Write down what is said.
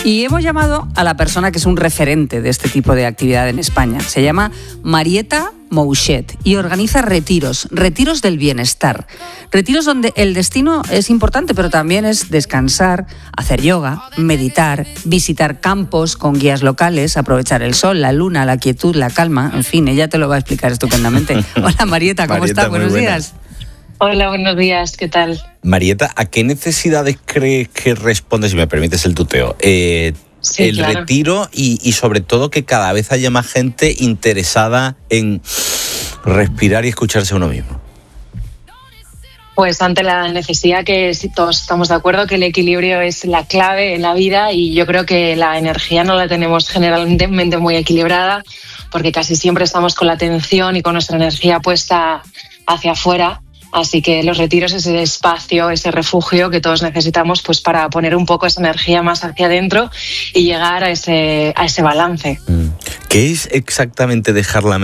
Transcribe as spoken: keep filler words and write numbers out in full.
Y hemos llamado a la persona que es un referente de este tipo de actividad en España. Se llama Marieta Mouchet y organiza retiros, retiros del bienestar. Retiros donde el destino es importante, pero también es descansar, hacer yoga, meditar, visitar campos con guías locales, aprovechar el sol, la luna, la quietud, la calma. En fin, ella te lo va a explicar estupendamente. Hola Marieta, ¿cómo Marieta, estás? Buenos días. Hola, buenos días, ¿qué tal? Marieta, ¿a qué necesidades crees que responde, si me permites el tuteo, eh, Sí, el claro. retiro y, y sobre todo que cada vez haya más gente interesada en respirar y escucharse a uno mismo? Pues ante la necesidad que sí, todos estamos de acuerdo que el equilibrio es la clave en la vida, y yo creo que la energía no la tenemos generalmente muy equilibrada, porque casi siempre estamos con la atención y con nuestra energía puesta hacia afuera. Así que los retiros es ese espacio, ese refugio que todos necesitamos, pues para poner un poco esa energía más hacia adentro y llegar a ese, a ese balance. ¿Qué es exactamente dejar la